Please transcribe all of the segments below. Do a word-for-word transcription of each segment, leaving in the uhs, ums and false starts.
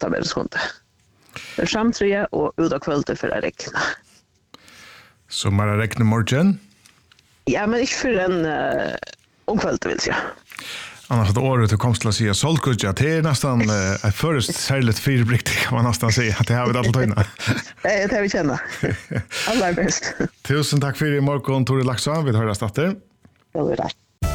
nästa världskunde. För samtliga och uta kvällte för att räkna. Så man räknar morgon? Ja, men inte för en uh, om kvällte vill jag. Annars att året du kom till att säga solkudja, det är nästan uh, först särskilt fyrbrikt kan man nästan säga att det har vi allt innan. Det har vi känna. Alla är bäst. Tusen tack för i morgon, Tore Laxson. Vi hörs efter. Ja, det är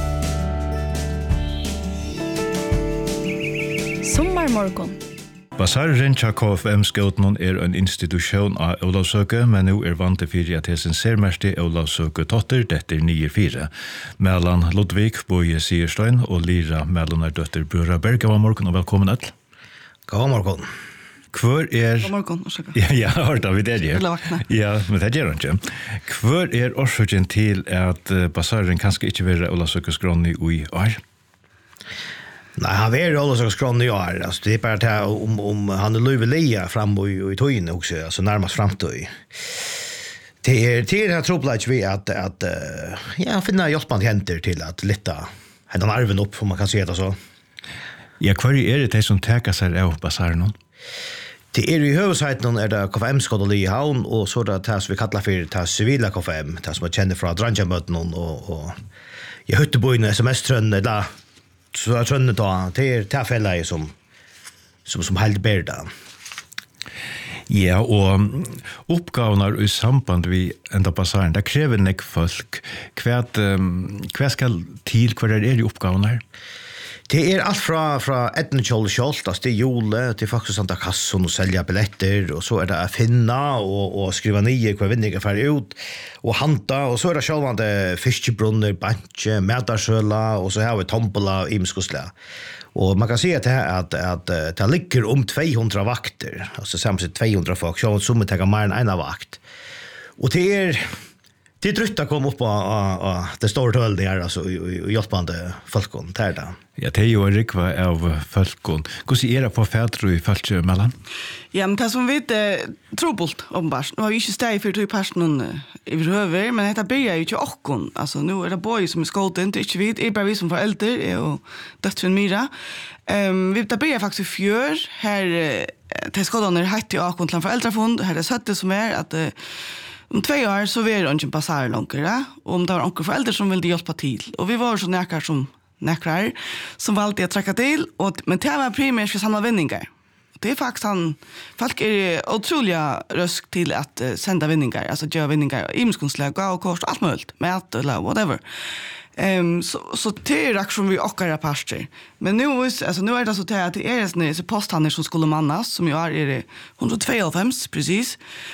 Sommarmorgon. Basaren til K F M-skåten er en institusjon av Olavsøke, men nå er vant til fire at det er særmeste Olavsøke totter, dette er nio fire. Mellan Ludvig, Boje Sierstein og Lira Mellonar døtter Brura Berg. God morgen og velkommen til. God morgen. Hvor er... God morgen, orsaka. Ja, ja, hørt av vi det, ja. Eller vakna. Ja, men det gjør han ikke. Hvor er årsaken til at Basaren kanskje ikke vil Olavsøke skrånne i år? Nej, han är ju också skrån i år. Alltså det är bara det om om han är lövelia fram och i tojen också, alltså närmast fram till. Det är till här tror vi att att ja, finna hjälpande händer till att lätta den arven upp om man kan säga det så. Ja, kvar är det det som täcker sig av Basaren? Det är i huvudsäten är det K F M-skådel i havn och så det här som vi kallar för det civila K F M, det som jag känner från Drangja-möten och och jag hörde på en sms-trönne där. Så jag tror då det är tillfället som som som helt bärda. Ja, och uppgifterna i samband med ända Basaren, det kräver nek folk. Kvärt kvärt ska till kvar är det uppgifterna? Det är allt från från etnikol skolt att det jule till faktiskt Santa Kasson och sälja biljetter och så är det att finna och och skriva ner kvar vinningar för ut och hanta och så är det självande fiskebrunnar, banche, mätarsöla och så har vi tombola i Mskosla. Och man kan se att det här att att det ligger om tvåhundra vakter, alltså samtidigt tvåhundra folk så som tar mer än en vakt. Och det är det trötta kom upp på det står töl där alltså och hjälpande folkon där där. Ja, det är ju en rikva av folkon. Hur ser det på färdru i folket mellan? Ja, men det som vi vet trobult omvars. Nu har vi inte steg för typ personen överhuvud, men det börjar ju till åkon. Alltså nu är det boy som är skåden, det är inte vi, det är bara vi som föräldrar och döttren Mira. Um, vi börjar faktiskt i fjör, här till skåden är hatt i åkon till en föräldrafond, här är sötte som är att om två år så var det inte en basar långare, och om det var onkel föräldrar som ville hjälpa till. Och vi var så näkar som näkrar som valde att träcka till, och, men det var primärt för samma vinningar. Det är faktiskt han, folk är otroliga rösk till att uh, sända vinningar, alltså göra vinningar i imskonsläg, gå och kost, allt möjligt, mat eller whatever. Um, så, så det är reaktion vi åker pastor. Men nu, alltså, nu är det så att det är en posthandel som skulle mannas, som jag är, är det hundratvåhundrafem precis,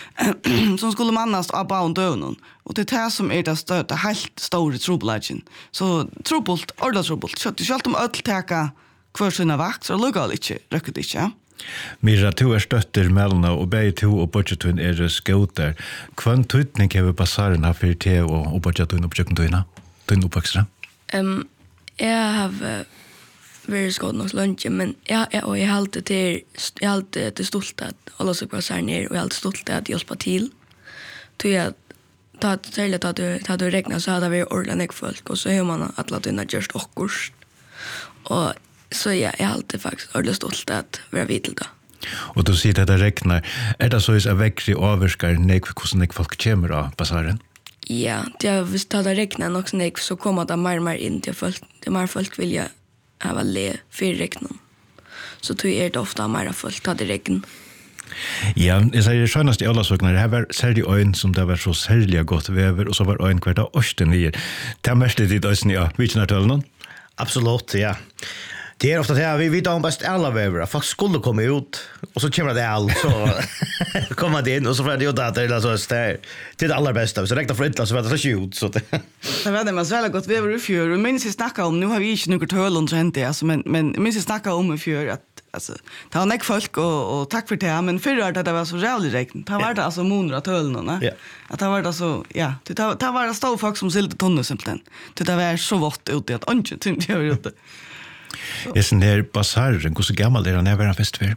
som skulle mannas av barndönen. Och det är det som är det, stö- det helt stora trobolagen. Så trobult, ordla trobult. Så det är alltid om öll täcka kvar sina vakt, så luggar inte, räcker det inte, ja. Mira, du er støtter mellom og begge to og budgetun er skåter. Hva tøytning har Basaren hatt for te og budgetun og budgetun din oppvaksra? Um, jeg har vært skått nok lunch, men jeg, jeg, og jeg har alltid til, jeg har alltid til stolt at alle som Basaren er, og jeg har alltid stolt at hjelpe til. Så jeg tar særlig at du, at du regner, så hadde vi ordentlig folk, og så har man alle dine gjørst okkurs. Og så ja, jeg har alltid faktisk ordentlig stolt at være vidt da. Og du sier at det regner. Er det så at vekkri overskar nek hvordan nek folk kommer av Basaren? Ja, det er, hvis det hadde regnet nok sånn nek, så kommer det mer og mer inn til folk. Det er mer folk vil jeg ha le for regnen. Så tror jeg det ofte mer folk til det regn. Ja, jeg sier det skjønnest i alle søkene. Det var særlig øyn som det var så særlig godt vever, og så var øyn hvert av årsten nye. Det er mest litt øyne, ja. Hvilken er tølen? Absolut, ja. Det är ofta det vi vet om bäst alla väver. Folk skulle komma ut och så kommer det all så kommer det in och så får det ju där eller så är det allra bästa. Så räkna för inte så var det så skjut så det. Det var det man så väl gott väver i fjör. Och minns jag snacka om nu har vi inte något höl och sånt alltså men men minns jag snacka om i fjör att alltså ta en folk och och tack för det men förr att det var så jävligt räkn. Ta var det alltså månader att höl någon, ja. Att det var det så ja, det ta var det stå folk som silte tonne simpelthen. Det var så vått ute att inte tyckte jag ute. Jeg synes det er Basaren, hvor så gammel er han er vært fest for?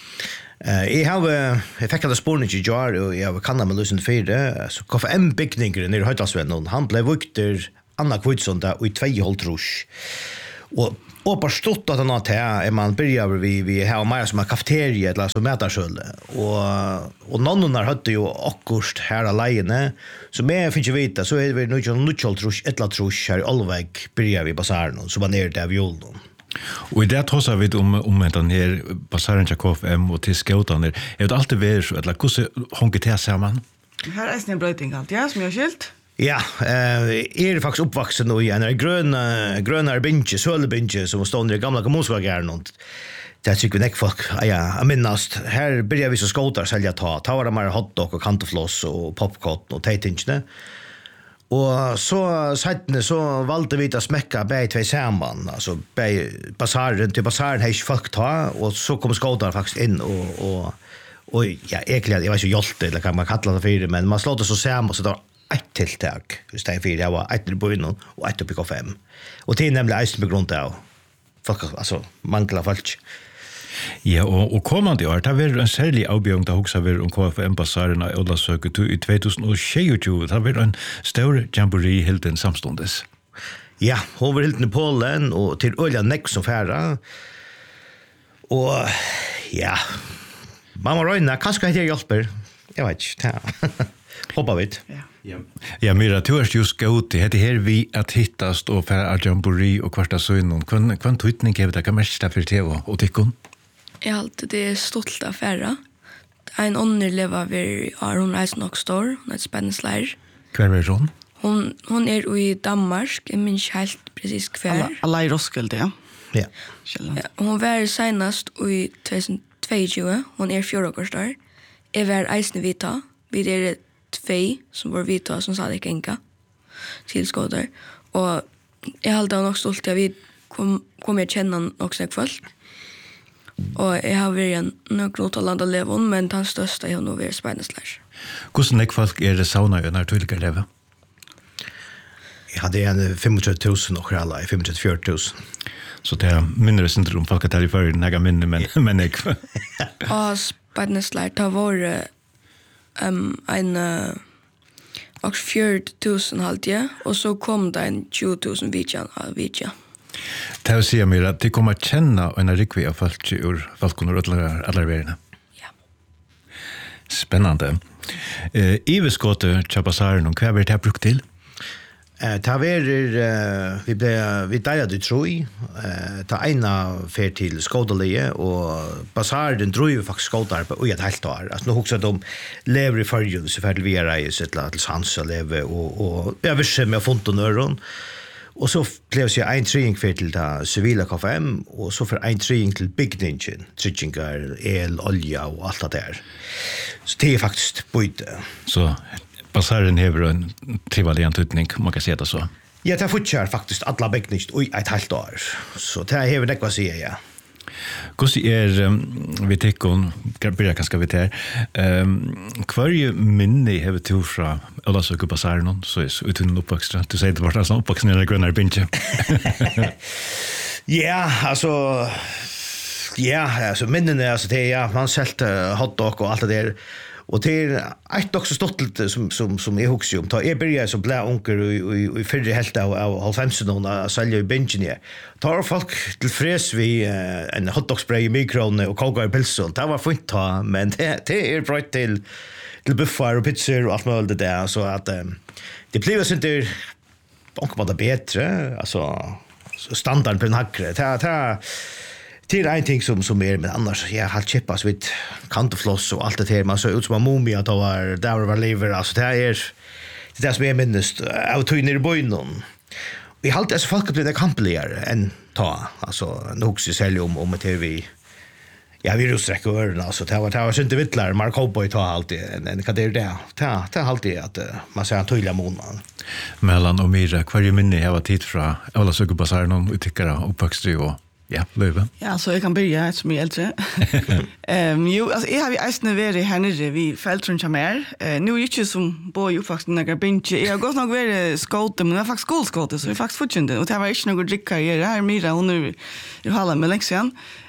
Jeg har, jeg fikk alle spørning i jar, og jeg har kannet med løsende fire, så K F M-bygninger nere i Høydalsvennen, han ble vukter Anna Kvidsson da i tveiholdt rus. Og Och på stort att han har är man börjar vi vi har mer som en kafeteria eller så mätarsköld och och någon har hade ju akkurst här alene så mer finns ju vita så är det nog ju neutral trusch ett la trusch här allväg börjar vi basaren så man är där vi gjorde. Och i det tar vi om om den här basaren Jakov M och till skoutarna. Är det alltid väl så att la kusse honke till samman? Här är en bröting allt, ja, som jag skilt. Ja, eh är faktiskt uppvuxen i en grön gröna binge, sölbinge som står under gamla kommunsvägen och det tycker vi näck folk. Ja, jag minns här börjar vi så skoutar sälja ta. Ta var det mer hotdog och kantofloss och popcorn och tätingsne. Och så sättne så valde vi att smäcka bä två samman, alltså bä basaren till basaren hej folk ta och så kom skoutar faktiskt in och och och ja, egentligen jag vet ju jolte eller kan man kalla det för det men man slår det så samman så då ett tilltag. Istället för det var ett i början och ett uppe på fem. Och det är nämligen eisen på grund av folk, alltså manglar folk. Ja, och, och kommande år, det var en særlig avbjørning da hoksa vi om K F M-basaren av Ødlasøket i tjugohundratjugotvå. Det var en stor jamboree helt den samstundes. Ja, hun var helt i Polen og til Ølja Nekk som færa. Og ja, man må røyne, kanskje heter jeg hjelper. Jeg vet ikke, ja. Hoppa vidt. Ja. Ja, ja Myra, du er just gått til. Det her vi at hittast og færa av jamboree og kvarta søgnen. Hva tøytning hever det? Hva mest det for T V og tikkun? Jeg har alltid det stolt av færre. En ånder lever ved Aron Eisnokstor, hun er et spennende Hva er hun? Hon hon är i Danmark, jag minns helt precis kvar. Alla i Roskilde, ja. Ja. Ja, hon var senast i tjugohundratjugotvå, hon är fyra år där. Jag var eisne vita, vi är två som var vita som sa det enka till skådar. Och jag hade nog stolt att vi kom kom jag känna också kvällt. Och jag har varit en något landa levon, men den största är nog varit spänningslär. Hvordan er folk er det sauna jo når du ikke lever? Jeg hadde en trettiofem tusen och alla i trettiofyra tusen. Så det er mindre syndrom folk at det er i førre nægge minne, men, men ikke. Och spänningslär tar var um, en uh, och fjärde tusen halvtje, och så kom det en tjugo tusen vidjan av vidja. Det vil si mig at de kommer att känna en rikvi av folk ur folkon og alla verene. Ja. Spennende. Eh, Iveskåte Tjabasaren, og hva er det her brukt til? Eh ta verer uh, vi ble vi deilade i Troi. Eh ta ena fer til Skådelie og basaren drog jo faktisk skådar på et helt år. Altså nå husker de lever i förrjun så för vi är i sitt till sans och leve och och jag visste med fonten öron. Och så blev jag en träning för till det civila K F M och så för en träning till byggningen, tryggingar, el, olja och allt det där. Så det är faktiskt byte. Så basaren hever en trivelig antydning, man kan se det så. Ja, det fortsätter faktiskt alla byggningar i ett helt år. Så det hever det vad säger jag. Hvordan er um, vi tekkon, blir ganske vidt her, um, hver minne har vi to fra Ølasøk og Basaren, så er det uten oppvoksen. Du sier det var sånn oppvoksen i den grønne bindje. Ja, alltså ja, alltså minnene, alltså det ja, man sälte hotdog och allt det där. Och det är ett också stått som som som jag huxar om. Ta är börjar så blä onkel i i förra helt av av femton och sälja i benchen. Tar folk till fräs vi en hotdogspray i mikron och koka i pölsor. Det var fint ta, men det det är bra till till buffar och pizzor och allt möjligt där så att det blir inte onkel var det bättre, alltså standard på den hackre. Ta ta till en ting som som är men annars jag har chippas vid kantofloss och allt det här man så ut som en mumie att var där var lever alltså det är det där som är minst av tog i bojen. Vi har alltid så folk blir det kampligare än ta alltså nog så sälj om om det vi ja vi russträcker öronen alltså det var det var inte vittlar Mark Cowboy ta alltid en kan det är det ta ta alltid att man ser en tydliga månaden. Mellan och Myra, hver minne har tid fra Ølasøk og Basaren og utikkere oppvokst og ja, Løyve. Ja, så jag kan börja som är äldre. Ehm jo, alltså jag har ju ästne varit här nere vid Fältron Chamer. Eh nu är inte som boy uppvuxen några bench. Jag har gått nog varit skote, men det var faktiskt skolskote så det är faktiskt fortfarande och det var inte något dricka i det här Myra hon är i hallen med läxan.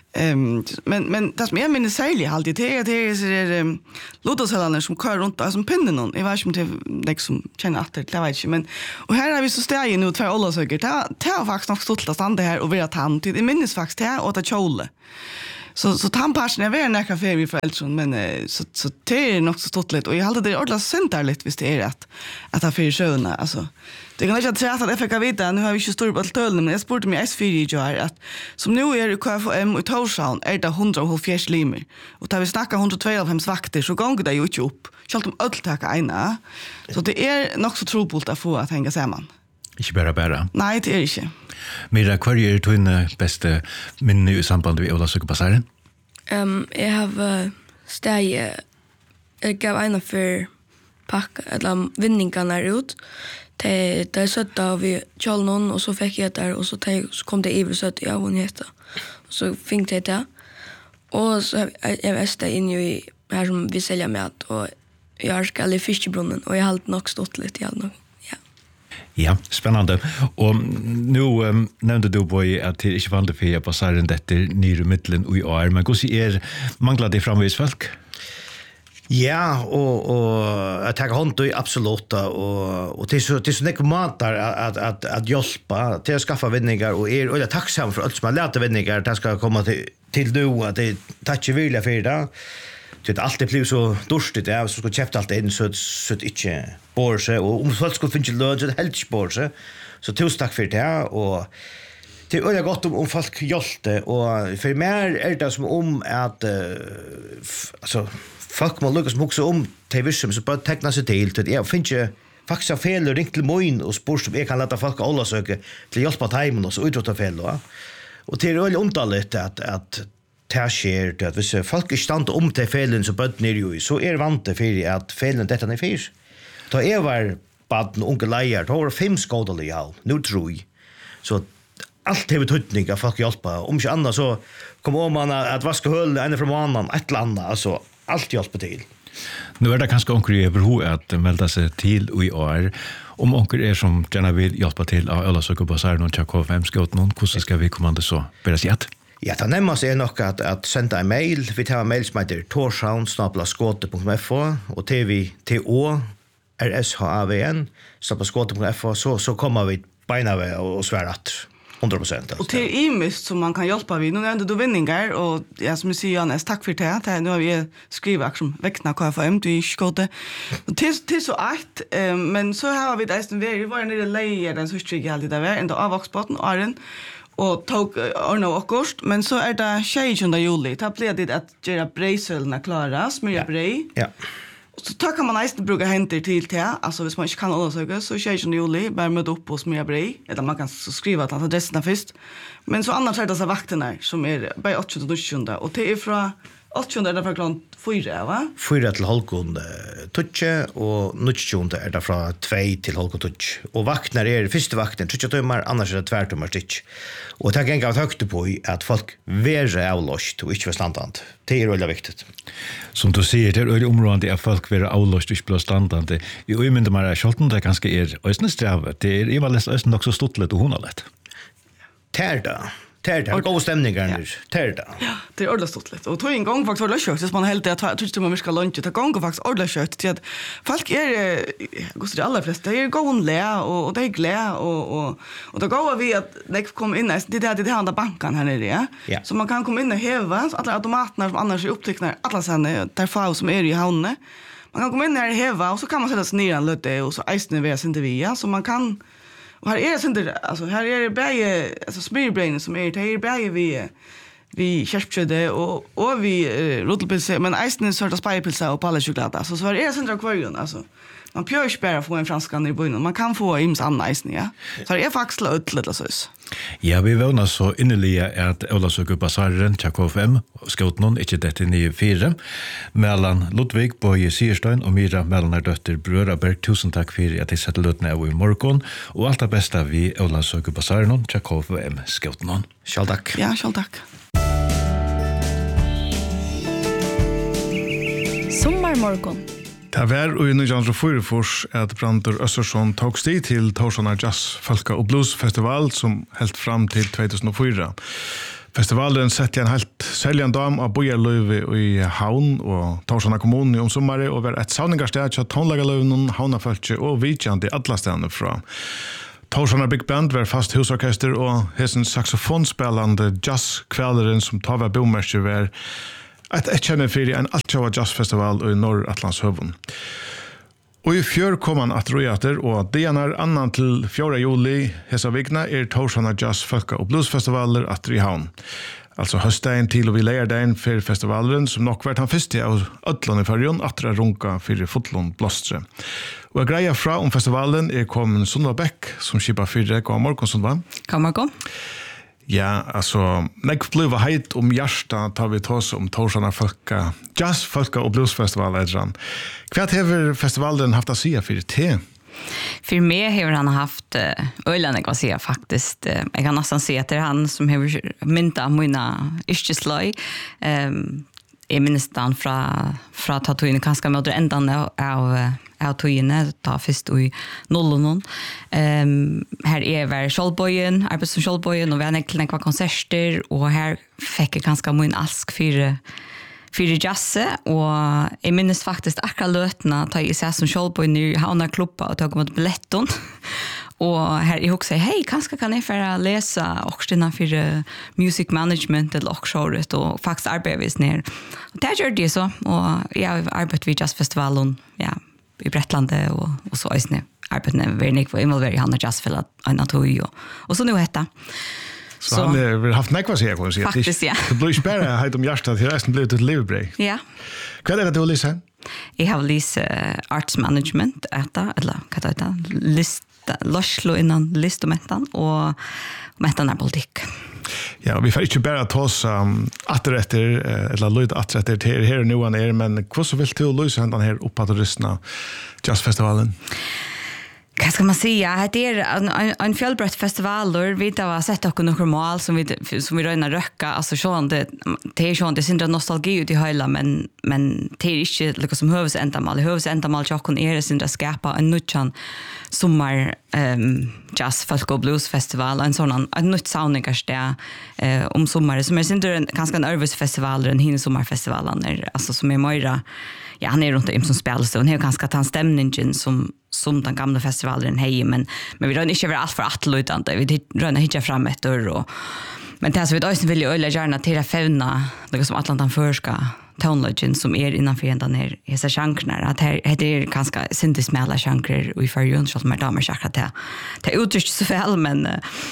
Um, men men det som jag minns särskilt alltid det är det är um, lottosälarna som kör runt där som pinnen någon. Jag vet inte om det liksom känner att det jag vet inte men och här har vi så steg nu två åldersöker. Det det har faktiskt nog stått att stanna här och vara tant. Det minns faktiskt det och att kjole. Så så tandpassen är väl näka för vi föräldrar men uh, så så det är nog så stått lite och jag hade det ordentligt center lite visst det är rätt att ha för sjöna alltså det kan inte säga att jag fick veta nu har vi inte stor på töllen men jag spurte mig S fyra i år att som nu är det K F M i Torshavn är det hundrafjärde limer och tar vi snacka hundratvåhundrafem vakter så gånger det ju inte upp självt om öll taka ena så det är nog så trobult att få att hänga samman. Ikke bare bare. Nej, det er ikke. Mira, hva er din beste minne i samband med Ålasøkebasaren? Um, jeg har uh, steg, jeg gav en for pakka, eller vinningarna ut. Det er søtt av vi kjøl noen, og så fikk jeg der, og så, te, så kom det iver søtt, ja, hun heter. Og så fikk jeg det. Og så er jeg vest inn i her som vi selger med, og jeg har skal i fiskebrunnen, og jeg har nok stått litt, jeg har nok. Ja, spännande. Och nu um, nämnde du Boy att det inte valde för på Saren detta nyre mittlen och i år, men hur ser manglar det framvis folk? Ja, och och jag tar hand om absolut och och det är så det är så mycket mat där att att att hjälpa till att skaffa vinningar och är och jag är tacksam för allt som har lärt vinningar det ska komma till till du att det tackar vilja för det. Det är alltid blir så durstigt ja så ska köpa allt in så så det inte bor sig och om folk skulle finna lön så det helt bor sig så tusen tack för det och det är öliga gott om, om folk hjälte och för mer är det som om att uh, f- alltså folk må lyckas också om till vissum så bara teckna sig till till jag finns ju faktiskt fel och ringt till moin och spår som jag kan låta folk alla söka till hjälpa timen och så utrota fel då och det är öliga underligt att att det sker det att hvis folk ikke stand om til felen så bøtten er jo i, så er vante for at felen dette er fyr. Da jeg var baden unge leier, da var det fem skådelig i hall, nå tror jeg. Så alt har tøytning av folk hjelper. Om ikke annet så kommer man at vaske høl ene fra mannen, et eller annet, altså alt hjelper til. Nu är det kanske onkel i behov att melda sig till i år. Om onkel är som gärna vill hjälpa till att alla söker på så här någon K F M skott någon, hur ska vi komma det så? Bära sig att Ja, det nemmast er nok at, at senda en mail. Vi tar en mail som heter torshavn snabel-a skåte punktum f o og T V T O R S H A V N snabel-a skåte punktum f o så, så kommer vi beina ved og svære at hundra prosent. Och det är imist som man kan hjälpa vid. Nu nämnde du vinningar och ja, som jag säger Johannes, tack för det. det nu har vi skrivit som väckna K F M till skåte. Till, till så att, eh, men så har vi det vi var nere i lejer den så stryk jag alltid där var, inte avvaksbotten, Aren. Och tog Arno och Kost, men så är det tjejtjunde juli. Det blir det att göra brejsölna klara, smörja brej. Ja. Så då kan man nästan bruka händer till det. Alltså, hvis man inte kan undersöka, så tjejtjunde juli, bara möta upp och smörja brej. Eller man kan så skriva att adresserna först. Men så annars är det så vakterna som är bara åttionde och nittionde. Och det är från åttionde är det från klockan fyra, va? Fyra till halvkon tutje och nittionde är det från två till halvkon tutje. Och vaknar är första vakten, tutje timmar, annars är det två timmar stitch. Och det kan jag ha högt på att folk vara avlöst och inte förståndant. Det är väldigt viktigt. som du säger, det är öde områden att folk vara avlöst och bli standande. I ömynda man är skjolten, det ganska är östne strävet. Det är i varje östne också stottlet och honalet. Tärda. Tärda. God stämningar. Tärda. Ja, det är ordentligt stort lite. Och tog en gång faktiskt var det kött. Så man helt det att tror inte man ska lunch. Det gånger faktiskt ordentligt kött till att folk är gostar de allra flesta. Det är gånle och det är glä och och och då går vi att det kommer in det det det handlar banken här nere. Ja. Så man kan komma in och häva alla automaterna som annars är upptäckna alla sen där få som är i hamnen. Man kan komma in där och häva och så kan man sätta sig ner en lite och så isen vi inte via så man kan. Och här är det inte alltså här är det bäge alltså smyrbrain som är det är bäge vi vi kärpsköde och och vi uh, rotelpilse men isen sorta spypilse och alla choklad så så är det centra kvarjon alltså man pjör spärra få en franskan i bojen man kan få ims anna isen ja så det är faktiskt lite lite så. Ja, vi vånar så innerliga att Ålasöku Basaren till K F M skott någon inte det nio fyra mellan Ludvig Boye Sierstein och Mira Mellnar dötter Bröraberg. Tusen tack för att det sätter lutna i morgon och allt det bästa vi Ålasöku Basaren till K F M skott någon. Själv tack. Ja, själv tack. Sommarmorgon. Det var i nittonhundrafyrtiofyra fors at Brandur Össersson tog stig til Torshavnar Jazz Folka og Blues Festival som helt fram til två tusen och fyra. Festivalen setter en helt særlig dam av Bojarløyve i Havn og Torsana kommunen om sommaren og var et savningarsted til tonlagerløyven, havnafølge og vidjande i alle stedene fra. Torsana Big Band var fast husorkester og hesen saxofonspelande jazzkvelderen som tar var bomerke var et etkjenne fyrir en altsjåa jazzfestival i Norr-Atlandshøvun. Og i fjør kom han at rojater, og det er annan til fjorda juli hesa vikna er Torsana Jazz Folka og Bluesfestivaler at i Havn. Altså høstdagen til og vi leierdagen for festivalen, som nok vært han første av Ødland i fyrjon, atra runka fyrir fotlån blåstre. Og jeg greia fra om festivalen er kommet Sundva Beck, som skipper fyrre. God morgen, Sundva. God morgen. Ja, altså, nek bliva heit om hjärsta tar vi tås om Torsana Folka, Jazz Folka og Bluesfestival, Edran. Hva har festivalen haft å si for te? För mig har han haft ölen kan säga faktiskt. Jag kan nästan se att det är han som har myntat mina yrkeslöj. Ehm är ministern från från tatuin kanske med det ändan av av tatuinen ta först i nollan. Ehm här är väl Skjoldboyen, arbets som Skjoldboyen och vi har egentligen kvar konserter och här fick jag ganska min ask för för jazze och jag minns faktiskt akkurat lötna ta i sig som Skjoldboyen i Havna klubba och tog mot biljetton. Och här i också hej kanske kan jag för läsa också innan för music management eller också och faktiskt arbetar ner. Och det gör det så och jag arbetar vid jazzfestivalen ja i Brettlande och och så är det arbetar vi ner för involverad i Hanna Jazzfestival Anatoly och och så nu heter Så, så han har haft nekva sig, kan man säga. Faktiskt, ja. Det blir inte bara heit om hjärtat, det har resten blivit ett livbreg. Ja. Vad är det du har lyst här? Jag har lyst uh, arts management, äta, eller vad heter det? List, Loslo innan list och mättan, och mättan är politik. Ja, vi får inte bara ta oss um, atterätter, eller lyd atterätter till här och nu han är, men vad så vill du lysa den här uppåt och lyssna jazzfestivalen? Vad ska man säga? Det är en, en, en fjällbrett festival där vi har sett också några mål som vi som vi röna röcka alltså så det det är så det syndra nostalgi ut i hela men men det är inte liksom som hövs ändamål hövs ändamål jag kan är det syndra skapa en nutchan sommar ehm jazz folk och blues festival en sån en nytt soundingarsted eh om sommaren som är syndra ganska en nervös festival en hin sommarfestivalen är alltså som är mera ja han är runt om som spelas och han har ganska tan stämningen som som den gamla festivalen hej men men vi rör inte över allt för att lutande vi rör inte fram ett år och men det så vi då vill ju ölla gärna till att fävna det som Atlantan förska tonlagen som är innanför den här hela chansen att här det är ganska syntismälla chanser och i förjun så som är damer sagt att det det uttrycks så väl men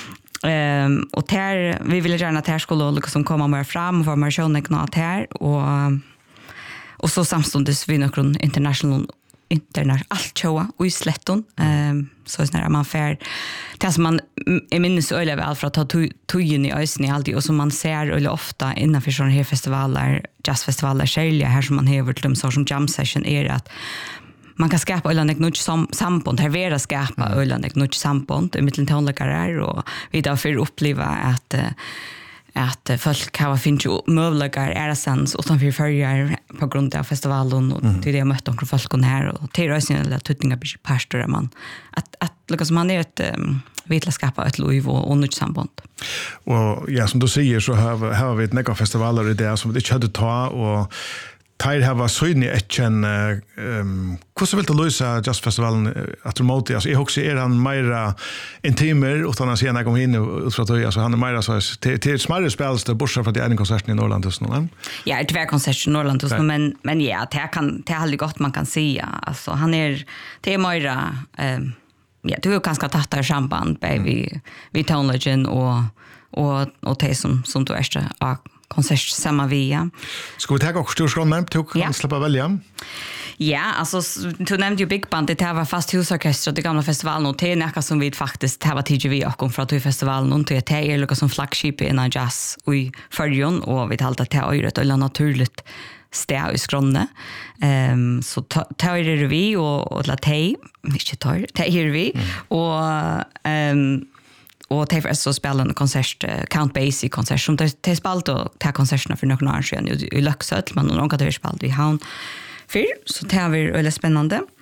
ehm och där vi vill gärna att här skulle liksom komma mer fram för man sjön knat här och och så samstundes vi någon international internet allt showa och i slätton ehm så är när man fär det som man är minns öle väl för att ta tojen i ösn i alltid och som man ser eller ofta innan för såna här festivaler jazzfestivaler skilja här som man har varit så som jam session är att man kan skapa öland ett nutch som sambond här vara skapa öland ett nutch sambond i mitten tonläggare och vi då för uppleva att att folk har finns ju möjligheter är sens utanför förjar på grund av festivalen och mm. till det jag mött några folk här och till rösten eller tutningar pastor man att att liksom man är ett um, vill skapa ett liv och och nytt samband. Och ja som du säger så har har vi ett några festivaler i det som det inte hade ta och Teil har var sån i etchen ehm hur så vill du lösa jazzfestivalen att remote alltså jag också är han mera intimer utan att se när jag kommer in ut från att alltså han är mera så till till smarre spels det bortsett från att det är en konsert i Norrland just nu. Ja, det är konsert i Norrland just nu men men ja, det kan det har gott man kan säga alltså han är det är mera ehm ja, du är ganska tattar samband baby vi tonlagen och och och det som som du är ja konsert samma via. Ska vi ta också storskål nämnt du kan släppa välja? Ja, alltså du nämnde ju Big Band det var fast husorkester det gamla festivalen och det är något som vi faktiskt det var T G V och kom från till festivalen och det är liksom som flagship i en jazz och i förjon och vi talade att det är ett eller naturligt steg i skronne. Ehm så tar det vi och och latej, inte tar det vi och ehm och det är så spelande konsert Count Basie konsert som det är spalt och ta konserterna för några år sedan i Löksöt men någon kan det spalt i Havn för så det är väldigt spännande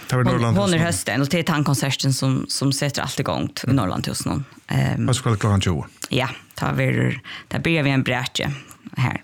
Det var Norrland. Hon är hösten och det är tankonserten som som sätter allt igång i Norrland hos någon. Ehm. Vad ska klockan tjugo? Ja, tar vi där börjar vi en brätje här.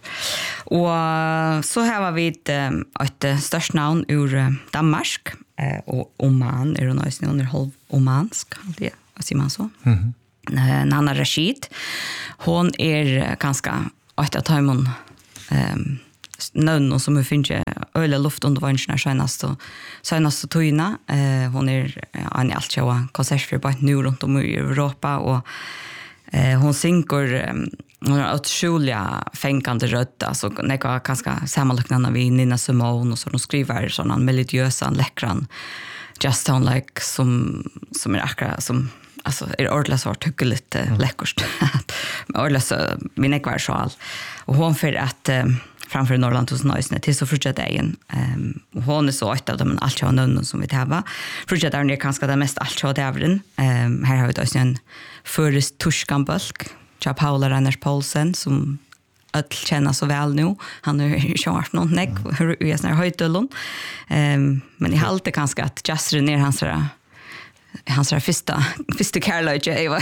Och så här var vi ett ett störst namn ur Danmark och Oman är det nästan under halv omansk det vad säger man så? Mhm. Nana Rashid. Hon är ganska att ta hon ehm någon som vi finner öle luft under vänsterna senast och senast toina eh hon är en altshowa konsert för bara nu runt om i Europa och eh hon synkor hon har otroliga fänkande rödd alltså några ganska sammanliknande vi Nina Simone och så de skriver såna melodiösa läckran just sound like som som är akkurat som alltså är ordla så tycker lite mm. läckerst ordla så min ekvar sjal och hon för att um, framför Norrland hos Nöjsne till så fortsätter igen um, och hon är så ett av de allt av någon som vi tävlar fortsätter är kanske det mest allt av tävlen um, här har vi då en förrest turskanbölk Tja Paula Ranners Paulsen som att känna så väl nu han är ju kört någon neck hur är såna höjdölon um, men i halt det kanske att just ner hans där hans första första Carolina Eva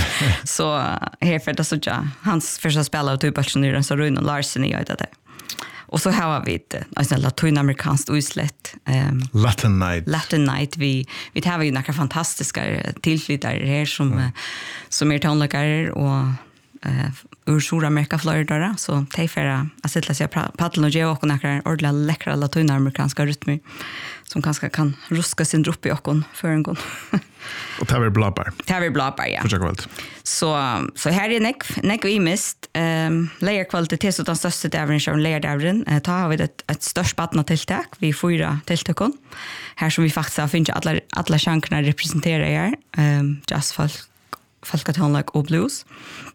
så här för det så ja hans första spel av typ passionerad så Rune Larsen i det där och så här var vi det alltså latinamerikanskt utslätt um, Latin Night Latin Night vi vi har ju några fantastiska tillflyttare här som mm. som är tonläggare och uh, ur Sydamerika Florida så tejfera att sätta sig paddeln och ge och några ordentliga läckra latinamerikanska rytmer som kanske kan ruska sin dropp i okon för en gång. Och det här är blåbär. Det här är blåbär, ja. Fortsätt så, så här är neck, neck vi mist. Um, Leierkvalitet så den största dävren som leierdävren. Uh, ta har vi ett, ett störst badna-tilltak. Vi fyra tilltakon. Här som vi faktiskt har finns alla, alla chanserna representerar här. Um, jazz, folk, folkatonlag och blues.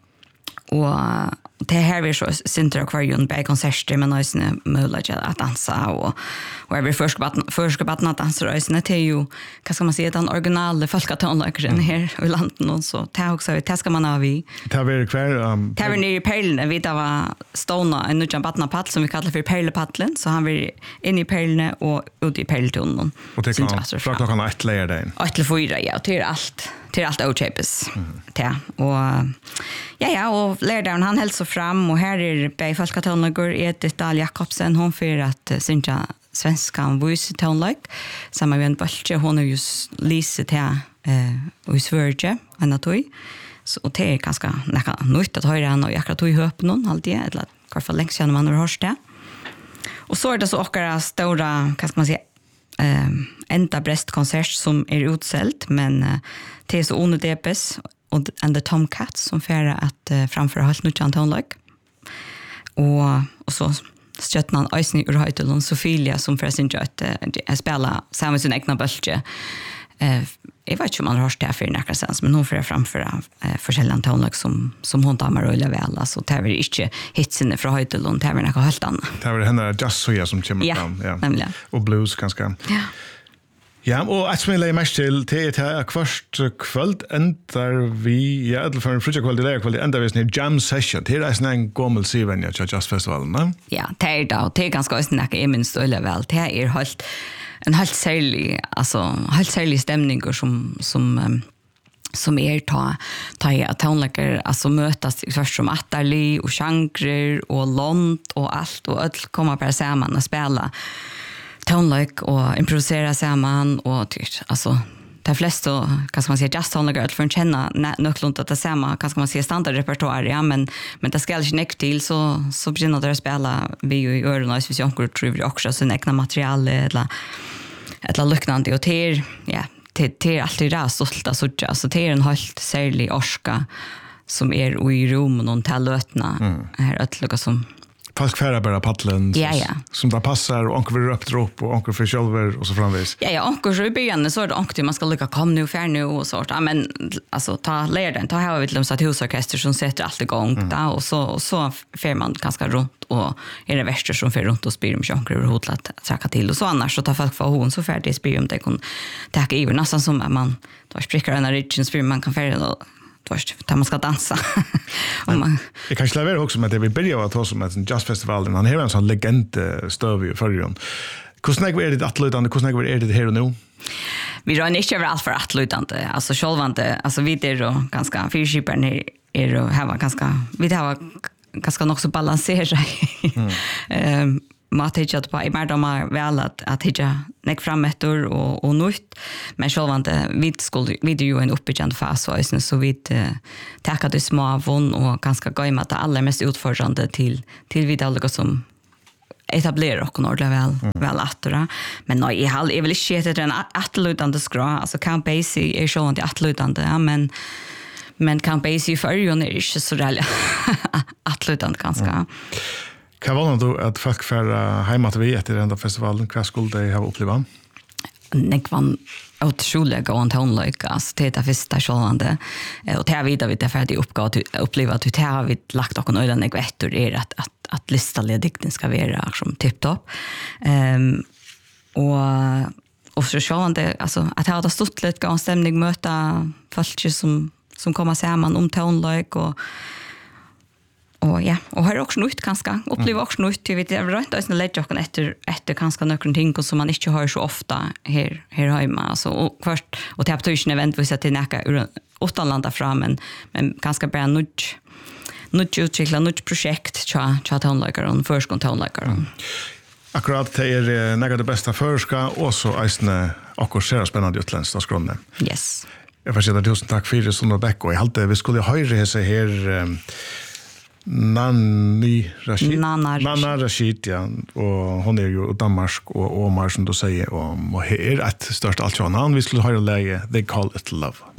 Och det här är så synter och kvarjon på konserter men också möjligt att dansa och och är vi först först att dansa rösna till ju vad ska man säga den originala folkatonläkaren här i landet och så ta också det ska man ha vi ta vi kvar um ta vi ner i pärlen vi där var stona en ny batna paddel som vi kallar för pärlepaddeln så han vill in i pärlen och ut i pärltunneln och det kan från klockan ett lägger den ett till fyra ja till allt till allt outshapes ja och ja ja och läraren han hälsar fram och här är bei folkatonlager Edith Dahl Jakobsen hon för att synja svenskan voice tonlag samma med en bulke hon är just Lise till eh och Sverige anatoi så och det är ganska näka nytt att höra han och jag tror ju upp någon alltid eller kvar för länge sedan man har hört det och så är det så också stora vad ska man säga eh enda bröstkonsert som är utsålt men uh, det är så onödepes och and the Tomcats som färra att uh, framföra helt nytt antonlag och och så stjärnan Eisner ur Höjtelon Sofia som för sin jött uh, spela samma sin egna bulke eh jag vet inte om man har hört det för några sens men hon får framföra eh, forskjellige antonlag som som hon tar med rulla väl alltså det är inte hitsen från Höjtelon det är något helt annat det är henne just så som kommer fram ja nämligen och blues ganska ja. Ja, og et som jeg legger mest til, det er at kvart kvöld ender vi, ja, for en frutja kvöld i leger kvöld, ender vi sånn jam session. Det er en gommel sivenja til jazzfestivalen, ne? Ja, det er det, og det er ganske også nekker jeg minst øyelig vel. Det er helt, en helt særlig, altså, helt særlig stemninger som, som, um, som er ta, ta i at tonlekker, altså møtes først som atterli, og sjankrer, og lont, og alt, og alt kommer bare sammen og spela tonlike och improvisera samman och tyst alltså de flesta kan man säga just tonlike för att känna nöklont att det samma kan man säga standardrepertoar ja men men det ska ju näck till så så börjar det spela vi ju i öron och så onkel tror vi också så näckna material eller eller liknande och det ja det det är alltid det stolta så alltså det är en helt särlig orska som är i rum och någon tallötna mm. här att som Fast kvära bara paddlen ja, ja. som där passar och onkel vill upp upp och onkel för själver och så framvis. Ja ja, onkel så i början så är det onkel man ska lycka kom nu för nu och så ja, men alltså ta lära den ta här vet de så att husorkester som sätter allt igång mm. där och så och så får man ganska runt och är det värsta som för runt och spyr om onkel över hotlat tracka till och så annars så tar folk för hon så färdigt spyr om det kan ta i nästan som man då spricker en region spyr man kan färdigt först där man ska dansa. Och man det kanske lever också med det vi börjar att ta som en jazzfestival han har en sån legend stöv i förrjun. Hvordan är det att lutande? Hvordan är det här och nu? Vi rör inte över allt för att lutande. Alltså självande, alltså vi är då ganska fyrskiparen är, är och här var ganska, vi har ganska nog så balansera. Mm. um, mat hittat på i mer de har väl att att hitta näck framåt och och nytt men självande vi skulle vi det ju en uppbyggande fas så är så vi täcka det små von och ganska gå att alla mest utfordrande till till vi alla som etablera och ordla väl mm. väl attra men nej jag har väl inte det en attlutande skra alltså Count Basie är så inte attlutande ja, men men Count Basie för ju är inte så där attlutande ganska mm. Kan vara då att folk för hemma till vi efter den där festivalen vad skulle de ha upplevt? Det var otroligt gående tonlöka alltså det är första självande och det har vi det färdig uppgåva att uppleva att det har vi lagt och några nek vettor är att att att lista ledikten ska vara som tipptopp. Ehm um, och och så självande alltså att ha det stort lite gång stämning möta folk som som kommer samman om tonlöka och Och ja, och har också nytt ganska. Upplever också nytt. Jag vet jag vet inte lätt jag kan efter efter ganska några ting som man inte hör så ofta här här hemma alltså och först och till aptation event vi sätter näka ur utanlanda fram men men ganska bra nytt nytt utveckla nytt projekt cha cha tonlager first tonlager. Mm. Akkurat det är några det bästa förska och så äsne och så spännande utländskt att skråna. Yes. Jag får säga tusen tack för det som Rebecca och jag hade vi skulle höra sig här um, Nanni Rashid. Nanna Rashid. Nanna Rashid, ja. Och hon är ju Danmark och Omar som du säger. Och, och här är ett störst allt namn. Vi skulle höra läge They Call It Love.